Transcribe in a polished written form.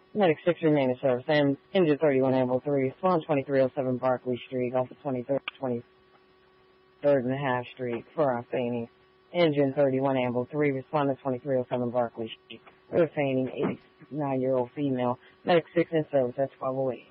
Medic 6 remain in service. And engine 31 Ambulance 3, spawn 2307 Barclay Street, off of 23rd and a half Street for our feigning. Engine 31 Ambulance 3, respond to 2307 Barclay Street. We're feigning 89-year-old female. Medic 6 in service, that's 1208.